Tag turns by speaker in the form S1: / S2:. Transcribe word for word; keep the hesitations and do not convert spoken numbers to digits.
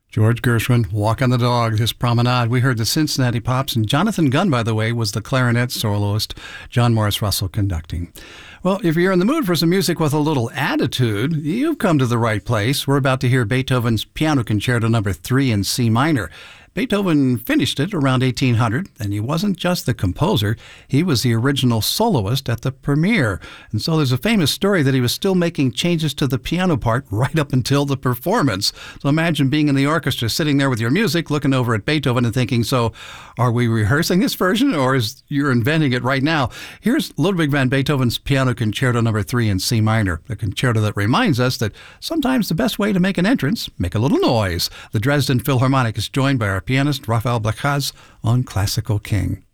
S1: George Gershwin, Walk on the Dog, his Promenade. We heard the Cincinnati Pops, and Jonathan Gunn, by the way, was the clarinet soloist, John Morris Russell conducting. Well, if you're in the mood for some music with a little attitude, you've come to the right place. We're about to hear Beethoven's Piano Concerto Number three in C minor. Beethoven finished it around eighteen hundred, and he wasn't just the composer, he was the original soloist at the premiere. And so there's a famous story that he was still making changes to the piano part right up until the performance. So imagine being in the orchestra, sitting there with your music, looking over at Beethoven and thinking, so are we rehearsing this version, or is you're inventing it right now? Here's Ludwig van Beethoven's Piano Concerto Number three in C minor, a concerto that reminds us that sometimes the best way to make an entrance, make a little noise. The Dresden Philharmonic is joined by our pianist Rafael Blachaz on Classical King.